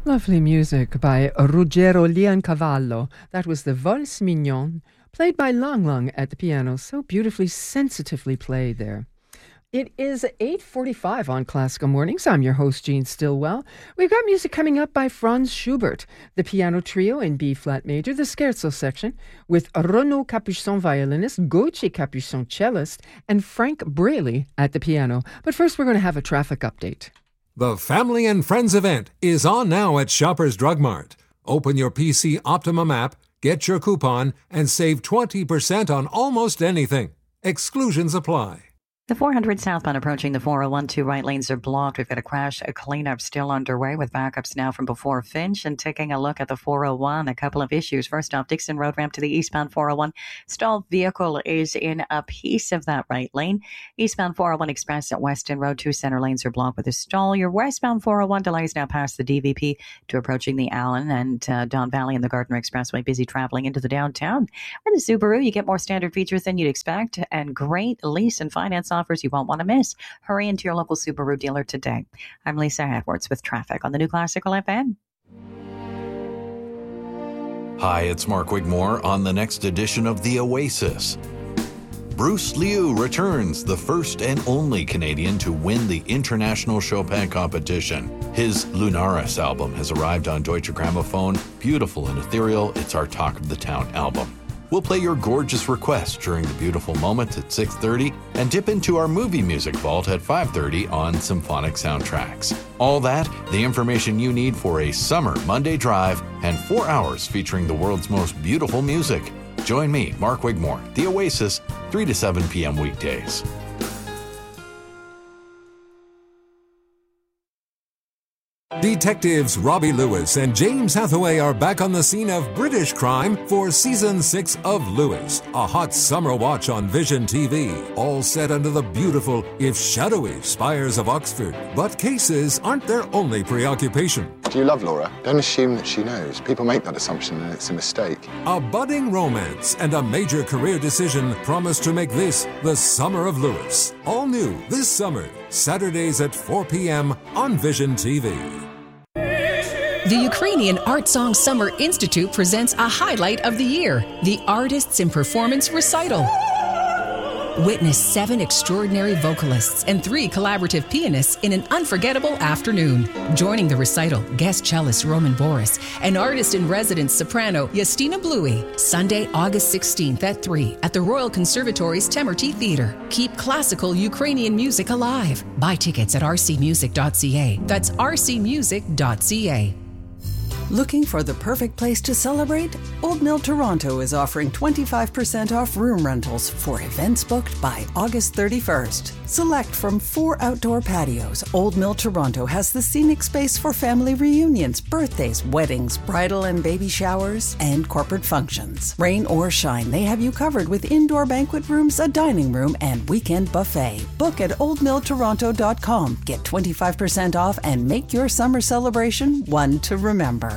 Lovely music by Ruggero Leoncavallo. That was the Valse Mignon, played by Lang Lang at the piano. So beautifully, sensitively played there. It is 8:45 on Classical Mornings. I'm your host, Jean Stillwell. We've got music coming up by Franz Schubert, the piano trio in B-flat major, the scherzo section, with Renaud Capuçon violinist, Gauthier Capuçon cellist, and Frank Braley at the piano. But first, we're going to have a traffic update. The Family and Friends event is on now at Shoppers Drug Mart. Open your PC Optimum app, get your coupon, and save 20% on almost anything. Exclusions apply. The 400 southbound approaching the 401, two right lanes are blocked. We've got a crash, a cleanup still underway with backups now from before Finch. And taking a look at the 401, a couple of issues. First off, Dixon Road ramp to the eastbound 401. Stalled vehicle is in a piece of that right lane. Eastbound 401 Express at Weston Road, two center lanes are blocked with a stall. Your westbound 401 delays now past the DVP to approaching the Allen and Don Valley and the Gardner Expressway. Busy traveling into the downtown. With the Subaru, you get more standard features than you'd expect and great lease and finance offers you won't want to miss. Hurry into your local Subaru dealer today. I'm Lisa Edwards with traffic on the New Classical FM. Hi, it's Mark Wigmore on the next edition of The Oasis. Bruce Liu returns, the first and only Canadian to win the International Chopin competition. His Lunaris album has arrived on Deutsche Grammophon. Beautiful and ethereal, it's our Talk of the Town album. We'll play your gorgeous requests during the beautiful moments at 6:30 and dip into our movie music vault at 5:30 on symphonic soundtracks. All that, the information you need for a summer Monday drive and 4 hours featuring the world's most beautiful music. Join me, Mark Wigmore, The Oasis, 3 to 7 p.m. weekdays. Detectives Robbie Lewis and James Hathaway are back on the scene of British crime for Season 6 of Lewis, a hot summer watch on Vision TV, all set under the beautiful, if shadowy, spires of Oxford. But cases aren't their only preoccupation. Do you love Laura? Don't assume that she knows. People make that assumption and it's a mistake. A budding romance and a major career decision promise to make this the summer of Lewis. All new this summer, Saturdays at 4 p.m. on Vision TV. The Ukrainian Art Song Summer Institute presents a highlight of the year, the Artists in Performance Recital. Witness 7 extraordinary vocalists and 3 collaborative pianists in an unforgettable afternoon. Joining the recital, guest cellist Roman Boris and artist-in-residence soprano Yastina Bluey. Sunday, August 16th at 3 at the Royal Conservatory's Temerty Theatre. Keep classical Ukrainian music alive. Buy tickets at rcmusic.ca. That's rcmusic.ca. Looking for the perfect place to celebrate? Old Mill Toronto is offering 25% off room rentals for events booked by August 31st. Select from 4 outdoor patios. Old Mill Toronto has the scenic space for family reunions, birthdays, weddings, bridal and baby showers, and corporate functions. Rain or shine, they have you covered with indoor banquet rooms, a dining room, and weekend buffet. Book at oldmilltoronto.com. Get 25% off and make your summer celebration one to remember.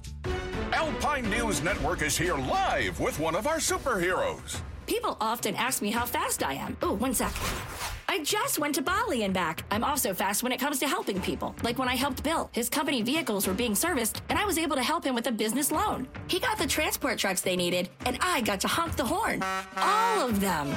Alpine News Network is here live with one of our superheroes. People often ask me how fast I am. Oh, 1 sec. I just went to Bali and back. I'm also fast when it comes to helping people. Like when I helped Bill. His company vehicles were being serviced, and I was able to help him with a business loan. He got the transport trucks they needed, and I got to honk the horn. All of them.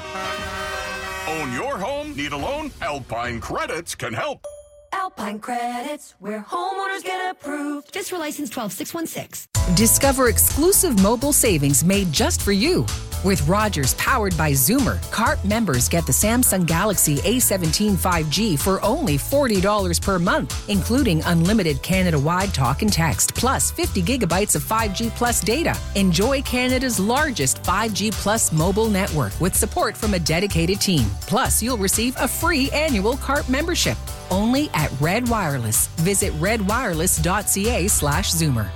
Own your home? Need a loan? Alpine Credits can help. Alpine Credits, where homeowners get approved. Just for license 12616. Discover exclusive mobile savings made just for you. With Rogers powered by Zoomer, CARP members get the Samsung Galaxy A17 5G for only $40 per month, including unlimited Canada-wide talk and text, plus 50 gigabytes of 5G plus data. Enjoy Canada's largest 5G plus mobile network with support from a dedicated team. Plus, you'll receive a free annual CARP membership. Only at Red Wireless. Visit redwireless.ca/Zoomer.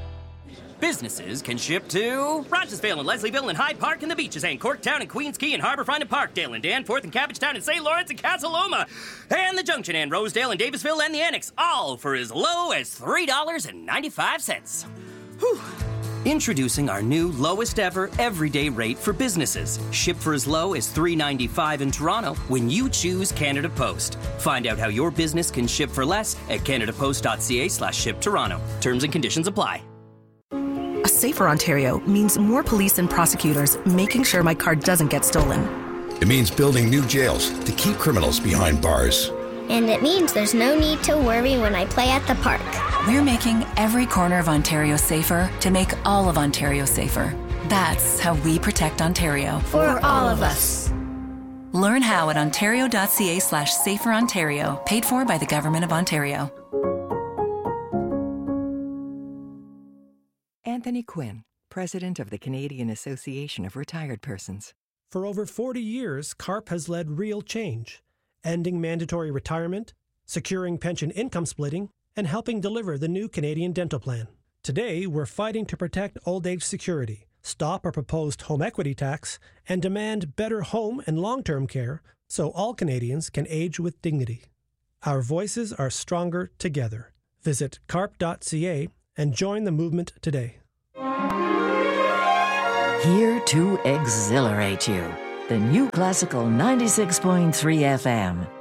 Businesses can ship to Rogersville and Leslieville and Hyde Park and the Beaches and Corktown and Queens Quay and Harbourfront and Parkdale and Danforth and Cabbagetown and St. Lawrence and Casaloma and the Junction and Rosedale and Davisville and the Annex, all for as low as $3.95. Whew. Introducing our new lowest ever everyday rate for businesses. Ship for as low as $3.95 in Toronto when you choose Canada Post. Find out how your business can ship for less at canadapost.ca/shiptoronto. Terms and conditions apply. A safer Ontario means more police and prosecutors making sure my car doesn't get stolen. It means building new jails to keep criminals behind bars. And it means there's no need to worry when I play at the park. We're making every corner of Ontario safer to make all of Ontario safer. That's how we protect Ontario. For all of us. Learn how at ontario.ca/saferontario, paid for by the Government of Ontario. Anthony Quinn, President of the Canadian Association of Retired Persons. For over 40 years, CARP has led real change, ending mandatory retirement, securing pension income splitting, and helping deliver the new Canadian Dental Plan. Today, we're fighting to protect old age security, stop our proposed home equity tax, and demand better home and long-term care so all Canadians can age with dignity. Our voices are stronger together. Visit carp.ca and join the movement today. Here to exhilarate you. The new classical 96.3 FM.